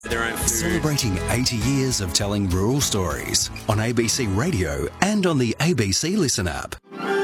their own food. Celebrating 80 years of telling rural stories on ABC Radio and on the ABC Listen app.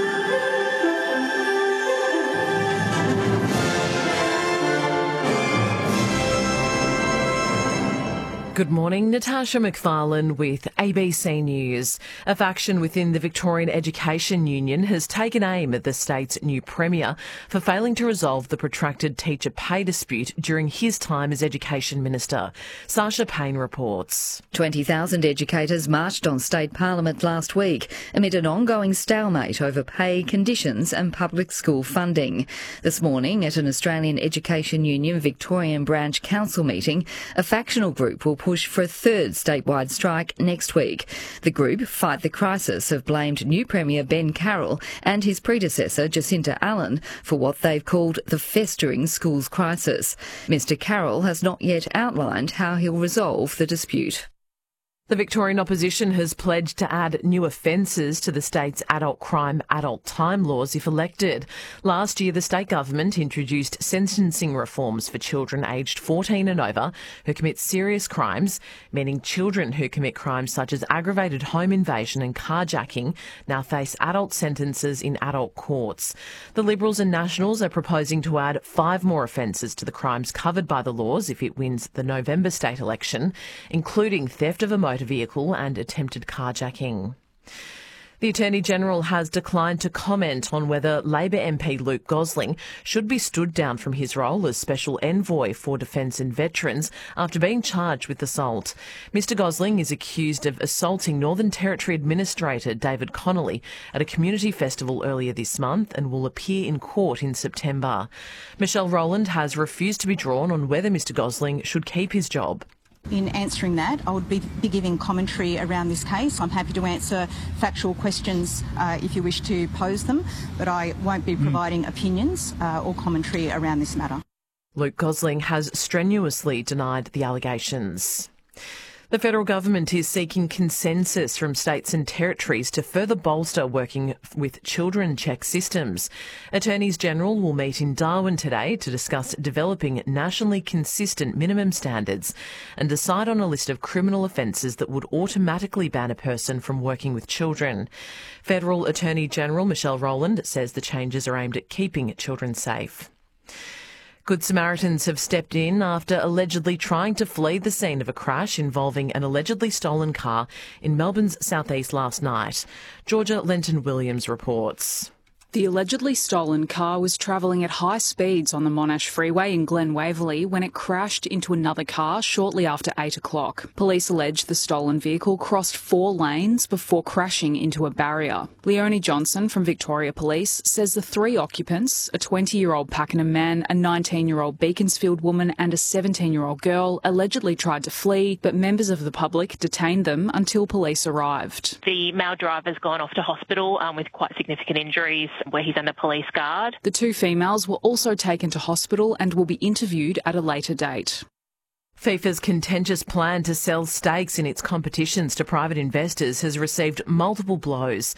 Good morning, Natasha McFarlane with ABC News. A faction within the Victorian Education Union has taken aim at the state's new Premier for failing to resolve the protracted teacher pay dispute during his time as Education Minister. Sasha Payne reports. 20,000 educators marched on State Parliament last week amid an ongoing stalemate over pay, conditions and public school funding. This morning at an Australian Education Union Victorian Branch Council meeting, a factional group will push for a third statewide strike next week. The group, Fight the Crisis, have blamed new Premier Ben Carroll and his predecessor Jacinta Allen for what they've called the festering schools crisis. Mr Carroll has not yet outlined how he'll resolve the dispute. The Victorian opposition has pledged to add new offences to the state's adult crime, adult time laws if elected. Last year, the state government introduced sentencing reforms for children aged 14 and over who commit serious crimes, meaning children who commit crimes such as aggravated home invasion and carjacking now face adult sentences in adult courts. The Liberals and Nationals are proposing to add 5 more offences to the crimes covered by the laws if it wins the November state election, including theft of a motor vehicle and attempted carjacking. The Attorney-General has declined to comment on whether Labor MP Luke Gosling should be stood down from his role as Special Envoy for Defence and Veterans after being charged with assault. Mr Gosling is accused of assaulting Northern Territory Administrator David Connolly at a community festival earlier this month and will appear in court in September. Michelle Rowland has refused to be drawn on whether Mr Gosling should keep his job. In answering that, I would be giving commentary around this case. I'm happy to answer factual questions if you wish to pose them, but I won't be providing opinions or commentary around this matter. Luke Gosling has strenuously denied the allegations. The federal government is seeking consensus from states and territories to further bolster working with children check systems. Attorneys General will meet in Darwin today to discuss developing nationally consistent minimum standards and decide on a list of criminal offences that would automatically ban a person from working with children. Federal Attorney General Michelle Rowland says the changes are aimed at keeping children safe. Good Samaritans have stepped in after allegedly trying to flee the scene of a crash involving an allegedly stolen car in Melbourne's southeast last night. Georgia Lenton-Williams reports. The allegedly stolen car was travelling at high speeds on the Monash Freeway in Glen Waverley when it crashed into another car shortly after 8 o'clock. Police allege the stolen vehicle crossed 4 lanes before crashing into a barrier. Leonie Johnson from Victoria Police says the 3 occupants, a 20-year-old Pakenham man, a 19-year-old Beaconsfield woman and a 17-year-old girl, allegedly tried to flee, but members of the public detained them until police arrived. The male driver's gone off to hospital with quite significant injuries, where he's under police guard. The 2 females were also taken to hospital and will be interviewed at a later date. FIFA's contentious plan to sell stakes in its competitions to private investors has received multiple blows.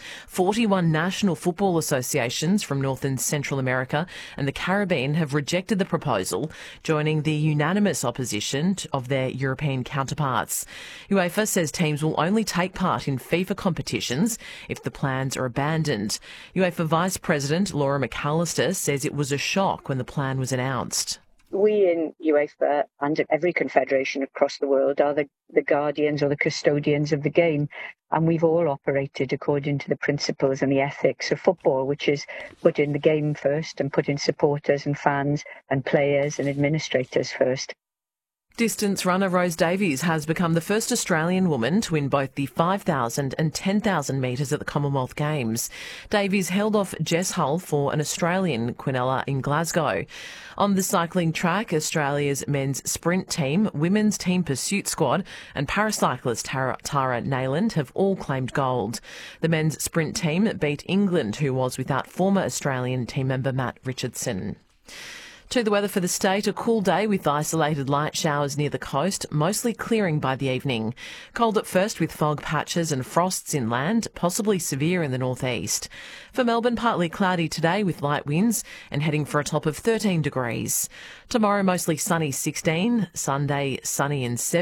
41 national football associations from North and Central America and the Caribbean have rejected the proposal, joining the unanimous opposition of their European counterparts. UEFA says teams will only take part in FIFA competitions if the plans are abandoned. UEFA Vice President Laura McAllister says it was a shock when the plan was announced. We in UEFA and every confederation across the world are the guardians or the custodians of the game, and we've all operated according to the principles and the ethics of football, which is putting the game first and putting supporters and fans and players and administrators first. Distance runner Rose Davies has become the first Australian woman to win both the 5,000 and 10,000 metres at the Commonwealth Games. Davies held off Jess Hull for an Australian Quinella in Glasgow. On the cycling track, Australia's men's sprint team, women's team pursuit squad and paracyclist Tara Nayland have all claimed gold. The men's sprint team beat England, who was without former Australian team member Matt Richardson. To the weather for the state, a cool day with isolated light showers near the coast, mostly clearing by the evening. Cold at first with fog patches and frosts inland, possibly severe in the northeast. For Melbourne, partly cloudy today with light winds and heading for a top of 13 degrees. Tomorrow, mostly sunny 16, Sunday sunny and 7.